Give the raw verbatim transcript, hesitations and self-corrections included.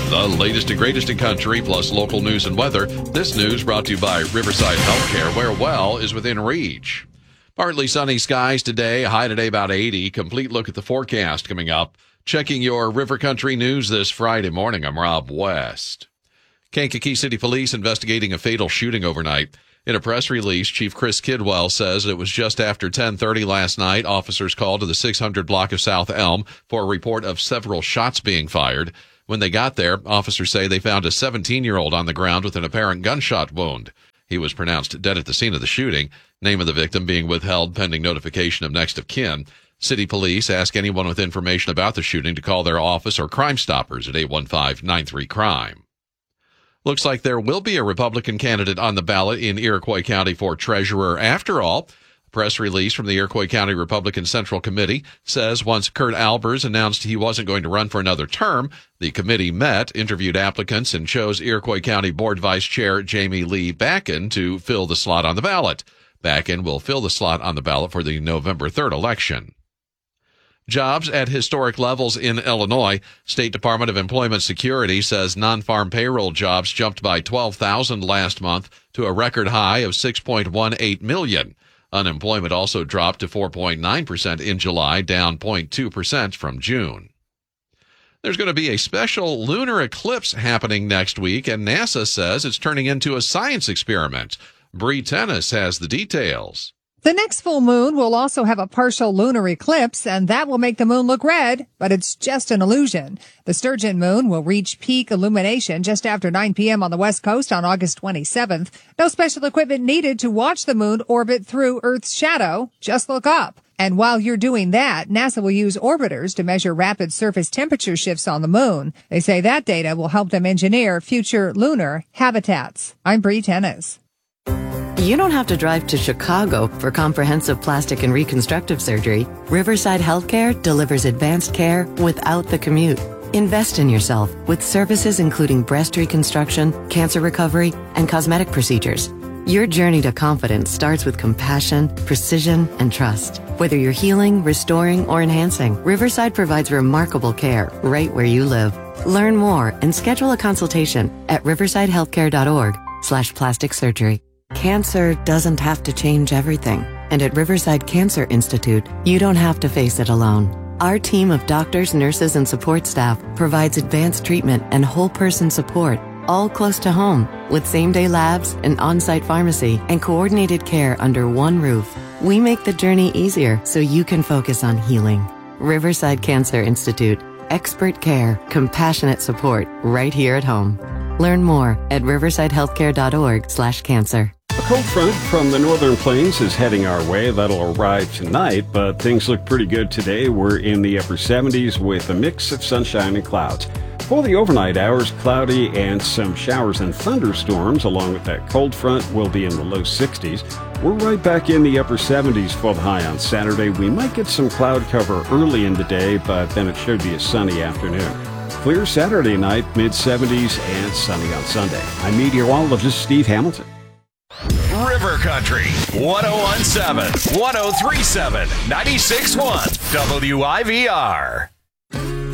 The latest and greatest in country, plus local news and weather. This news brought to you by Riverside Healthcare, where well is within reach. Partly sunny skies today, high today about eighty. Complete look at the forecast coming up. Checking your River Country news this Friday morning, I'm Rob West. Kankakee City Police investigating a fatal shooting overnight. In a press release, Chief Chris Kidwell says it was just after ten thirty last night. Officers called to the six hundred block of South Elm for a report of several shots being fired. When they got there, officers say they found a seventeen-year-old on the ground with an apparent gunshot wound. He was pronounced dead at the scene of the shooting, name of the victim being withheld pending notification of next of kin. City police ask anyone with information about the shooting to call their office or Crime Stoppers at eight one five, nine three, crime. Looks like there will be a Republican candidate on the ballot in Iroquois County for treasurer after all. Press release from the Iroquois County Republican Central Committee says once Kurt Albers announced he wasn't going to run for another term, the committee met, interviewed applicants, and chose Iroquois County Board Vice Chair Jamie Lee Backen to fill the slot on the ballot. Backen will fill the slot on the ballot for the November third election. Jobs at historic levels in Illinois. State Department of Employment Security says non-farm payroll jobs jumped by twelve thousand last month to a record high of six point one eight million. Unemployment also dropped to four point nine percent in July, down zero point two percent from June. There's going to be a special lunar eclipse happening next week, and NASA says it's turning into a science experiment. Bree Tennis has the details. The next full moon will also have a partial lunar eclipse, and that will make the moon look red, but it's just an illusion. The Sturgeon moon will reach peak illumination just after nine p.m. on the west coast on August twenty-seventh. No special equipment needed to watch the moon orbit through Earth's shadow. Just look up. And while you're doing that, NASA will use orbiters to measure rapid surface temperature shifts on the moon. They say that data will help them engineer future lunar habitats. I'm Bree Tennis. You don't have to drive to Chicago for comprehensive plastic and reconstructive surgery. Riverside Healthcare delivers advanced care without the commute. Invest in yourself with services including breast reconstruction, cancer recovery, and cosmetic procedures. Your journey to confidence starts with compassion, precision, and trust. Whether you're healing, restoring, or enhancing, Riverside provides remarkable care right where you live. Learn more and schedule a consultation at riversidehealthcare.org slash plastic surgery. Cancer doesn't have to change everything. And at Riverside Cancer Institute, you don't have to face it alone. Our team of doctors, nurses, and support staff provides advanced treatment and whole person support, all close to home, with same-day labs, an on-site pharmacy, and coordinated care under one roof. We make the journey easier so you can focus on healing. Riverside Cancer Institute. Expert care, compassionate support, right here at home. Learn more at riversidehealthcare.org slash cancer. A cold front from the northern plains is heading our way. That'll arrive tonight, but things look pretty good today. We're in the upper seventies with a mix of sunshine and clouds. For the overnight hours, cloudy and some showers and thunderstorms along with that cold front will be in the low sixties. We're right back in the upper seventies for the high on Saturday. We might get some cloud cover early in the day, but then it should be a sunny afternoon. Clear Saturday night, mid seventies, and sunny on Sunday. I'm meteorologist Steve Hamilton. River Country, one oh one point seven, one oh three point seven, ninety-six point one, W I V R.